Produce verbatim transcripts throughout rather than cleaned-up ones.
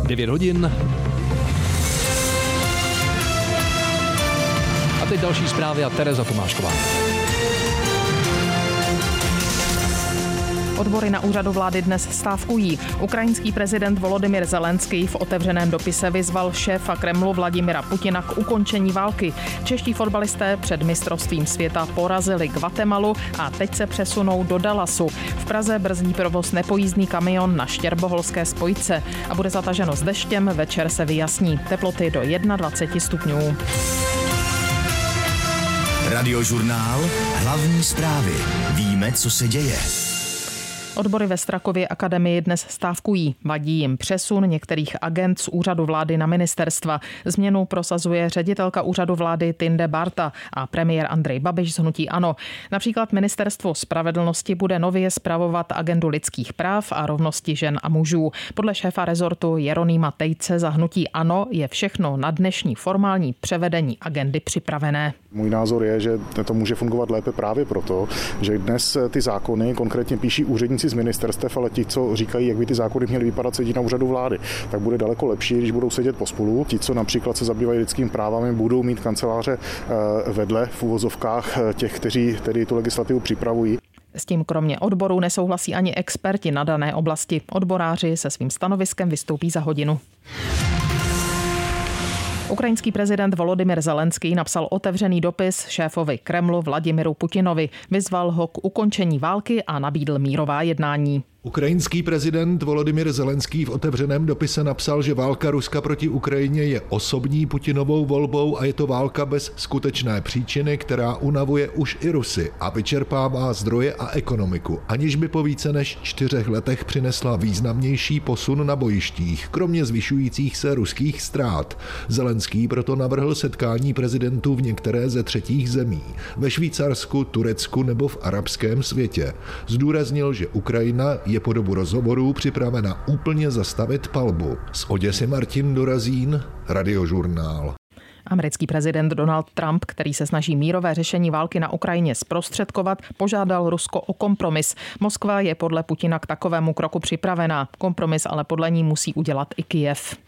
devět hodin. A teď další zprávy a Tereza Tomášková. Odbory na úřadu vlády dnes stávkují. Ukrajinský prezident Volodymyr Zelenský v otevřeném dopise vyzval šéfa Kremlu Vladimira Putina k ukončení války. Čeští fotbalisté před mistrovstvím světa porazili Guatemalu a teď se přesunou do Dallasu. V Praze brzdí provoz nepojízdný kamion na Štěrboholské spojce a bude zataženo s deštěm, večer se vyjasní. Teploty do dvacet jedna stupňů. Radiožurnál, hlavní zprávy. Víme, co se děje. Odbory ve Strakově akademii dnes stávkují. Vadí jim přesun některých agent z úřadu vlády na ministerstva. Změnu prosazuje ředitelka úřadu vlády Tinde Barta a premiér Andrej Babiš z hnutí ANO. Například ministerstvo spravedlnosti bude nově spravovat agendu lidských práv a rovnosti žen a mužů. Podle šéfa rezortu Jeronýma Tejce za hnutí ANO je všechno na dnešní formální převedení agendy připravené. Můj názor je, že to může fungovat lépe právě proto, že dnes ty zákony konkrétně píší úředníci z ministerstev, ale ti, co říkají, jak by ty zákony měly vypadat, sedí na úřadu vlády, tak bude daleko lepší, když budou sedět pospolu. Ti, co například se zabývají lidskými právami, budou mít kanceláře vedle v uvozovkách těch, kteří tedy tu legislativu připravují. S tím kromě odborů nesouhlasí ani experti na dané oblasti. Odboráři se svým stanoviskem vystoupí za hodinu. Ukrajinský prezident Volodymyr Zelenský napsal otevřený dopis šéfovi Kremlu Vladimiru Putinovi. Vyzval ho k ukončení války a nabídl mírová jednání. Ukrajinský prezident Volodymyr Zelenský v otevřeném dopise napsal, že válka Ruska proti Ukrajině je osobní Putinovou volbou a je to válka bez skutečné příčiny, která unavuje už i Rusy a vyčerpává zdroje a ekonomiku, aniž by po více než čtyřech letech přinesla významnější posun na bojištích, kromě zvyšujících se ruských ztrát. Zelenský proto navrhl setkání prezidentů v některé ze třetích zemí, ve Švýcarsku, Turecku nebo v arabském světě. Zdůraznil, že Ukrajina je po dobu rozhovorů připravena úplně zastavit palbu. Z Oděsy Martin Dorazín, Radiožurnál. Americký prezident Donald Trump, který se snaží mírové řešení války na Ukrajině zprostředkovat, požádal Rusko o kompromis. Moskva je podle Putina k takovému kroku připravená. Kompromis ale podle ní musí udělat i Kyjev.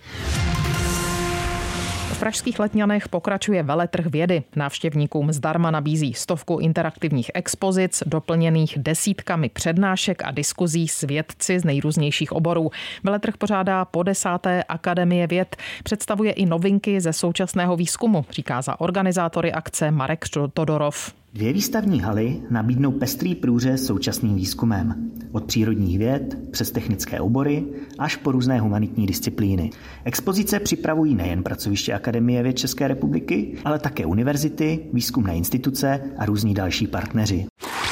V pražských Letňanech pokračuje veletrh vědy. Návštěvníkům zdarma nabízí stovku interaktivních expozic, doplněných desítkami přednášek a diskuzí s vědci z nejrůznějších oborů. Veletrh pořádá po desáté Akademie věd. Představuje i novinky ze současného výzkumu, říká za organizátory akce Marek Todorov. Dvě výstavní haly nabídnou pestrý průřez současným výzkumem. Od přírodních věd přes technické obory až po různé humanitní disciplíny. Expozice připravují nejen pracoviště Akademie věd České republiky, ale také univerzity, výzkumné instituce a různí další partneři.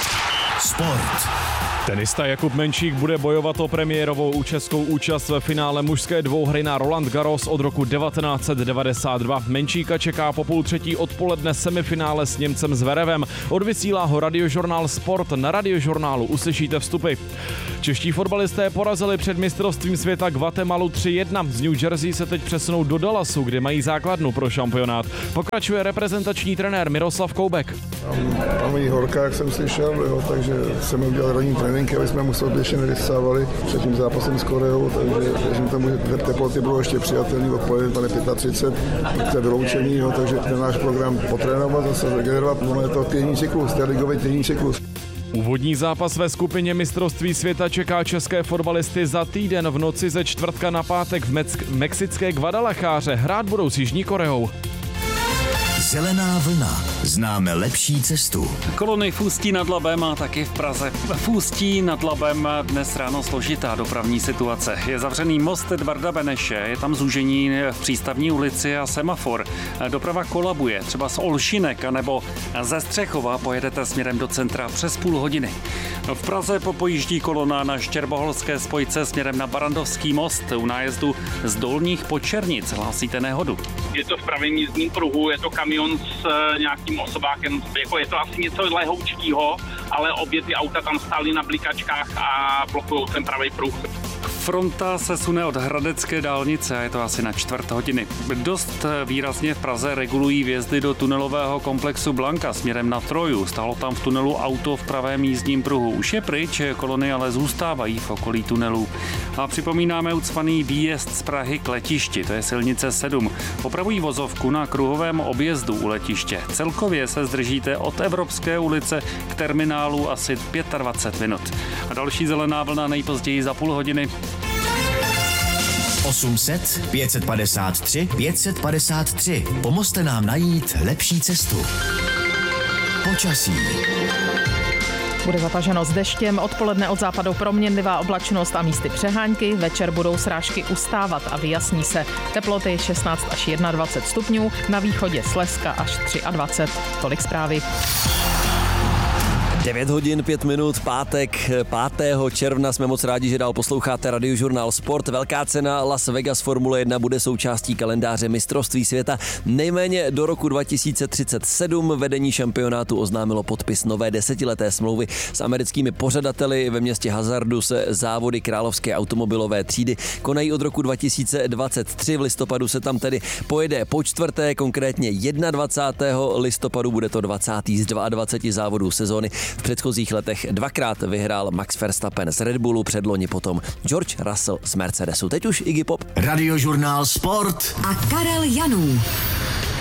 Sport. Tenista Jakub Menčík bude bojovat o premiérovou českou účast ve finále mužské dvouhry na Roland Garros od roku devatenáct set devadesát dva. Menčíka čeká po půl třetí odpoledne semifinále s Němcem Zverevem. Odvysílá ho Radiožurnál Sport. Na Radiožurnálu uslyšíte vstupy. Čeští fotbalisté porazili před mistrovstvím světa Guatemalu tři jedna. Z New Jersey se teď přesunou do Dallasu, kde mají základnu pro šampionát. Pokračuje reprezentační trenér Miroslav Koubek. Tam je horka, jak jsem slyšel, jo, takže jsem udělal ranní tréninky, aby jsme museli ještě nevystávali před tím zápasem s Koreou, takže věřím tomu, že teploty budou ještě přijatelné, odpoledne pane třicet pět, to je vyloučení, jo, takže ten náš program potrénovat, zase regenerovat, ono je to týdenní cyklus, to je ligový týdenní cyklus. Úvodní zápas ve skupině mistrovství světa čeká české fotbalisty za týden v noci ze čtvrtka na pátek v, Mex- v mexické Guadalajáře. Hrát budou s Jižní Koreou. Zelená vlna. Známe lepší cestu. Kolony v Ústí nad Labem a taky v Praze. V Ústí nad Labem dnes ráno složitá dopravní situace. Je zavřený most Edvarda Beneše, je tam zúžení v Přístavní ulici a semafor. Doprava kolabuje, třeba z Olšinek anebo ze Střechova pojedete směrem do centra přes půl hodiny. V Praze popojíždí kolona na Štěrboholské spojce směrem na Barandovský most. U nájezdu z Dolních Počernic hlásíte nehodu. Je to v pravém jízdním pruhu, je to kamion s nějakým osobákem, jako je to asi něco lehoučkýho, ale obě ty auta tam stály na blikačkách a blokují ten pravý pruh. Fronta se sune od hradecké dálnice a je to asi na čtvrt hodiny. Dost výrazně v Praze regulují vjezdy do tunelového komplexu Blanka směrem na Troju. Stálo tam v tunelu auto v pravém jízdním pruhu. Už je pryč, kolony ale zůstávají v okolí tunelů. A připomínáme ucpaný výjezd z Prahy k letišti, to je silnice sedm. Opravují vozovku na kruhovém objezdu u letiště. Celkově se zdržíte od Evropské ulice k terminálu asi dvacet pět minut. A další zelená vlna nejpozději za půl hodiny. osm set, pět set padesát tři, pět set padesát tři. Pomozte nám najít lepší cestu. Počasí. Bude zataženo s deštěm, odpoledne od západu proměnlivá oblačnost a místy přehánky, večer budou srážky ustávat a vyjasní se. Teploty šestnáct až dvacet jedna stupňů, na východě Slezska až dvacet tři. Tolik zprávy. devět hodin pět minut, pátek pátého června. Jsme moc rádi, že dál posloucháte Radiožurnál Sport. Velká cena Las Vegas Formule jedna bude součástí kalendáře mistrovství světa. Nejméně do roku dva tisíce třicet sedm vedení šampionátu oznámilo podpis nové desetileté smlouvy s americkými pořadateli. Ve městě Hazardu se závody královské automobilové třídy konají od roku dva tisíce dvacet tři. V listopadu se tam tedy pojede po čtvrté, konkrétně dvacátého prvního listopadu. Bude to dvacátý z dvaceti dvou závodů sezóny. V předchozích letech dvakrát vyhrál Max Verstappen z Red Bullu, předloni potom George Russell z Mercedesu. Teď už Iggy Pop. Radiožurnál Sport a Karel Janů.